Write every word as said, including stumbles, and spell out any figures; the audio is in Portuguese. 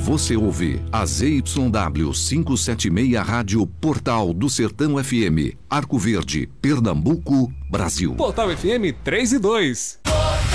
Você ouve a Z Y W quinhentos e setenta e seis Rádio Portal do Sertão F M, Arco Verde, Pernambuco, Brasil. Portal F M três e dois.